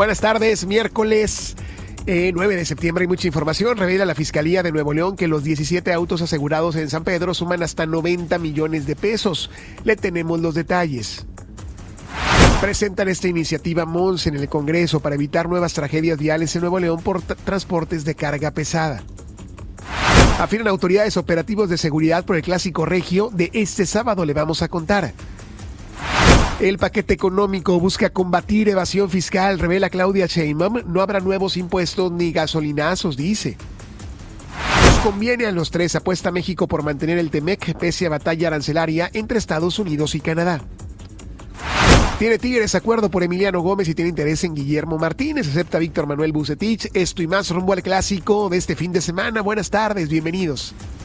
Buenas tardes, miércoles 9 de septiembre. Hay mucha información. Revela la Fiscalía de Nuevo León que los 17 autos asegurados en San Pedro suman hasta 90 millones de pesos. Le tenemos los detalles. Presentan esta iniciativa Mons en el Congreso para evitar nuevas tragedias viales en Nuevo León por transportes de carga pesada. Afinan autoridades operativos de seguridad por el Clásico Regio de este sábado. Le vamos a contar. El paquete económico busca combatir evasión fiscal, revela Claudia Sheinbaum. No habrá nuevos impuestos ni gasolinazos, dice. Nos conviene a los tres, apuesta México por mantener el TEMEC pese a batalla arancelaria entre Estados Unidos y Canadá. Tiene Tigres acuerdo por Emiliano Gómez y tiene interés en Guillermo Martínez. Acepta Víctor Manuel Bucetich. Esto y más rumbo al Clásico de este fin de semana. Buenas tardes, bienvenidos.